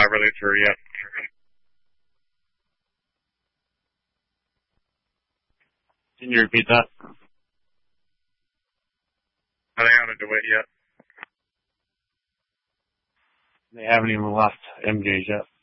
not really through yet. Can you repeat that? They haven't do it yet. They haven't even left MJ yet.